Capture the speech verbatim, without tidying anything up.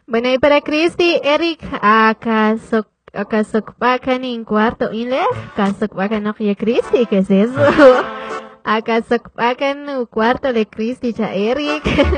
Bueno, y para Cristi, Eric, ¿acaso, acaso pacan en cuarto inglés? ¿Acaso pacan no ya Cristi? ¿Qué es eso? ¿Acaso pacan en cuarto de Cristi ya Eric?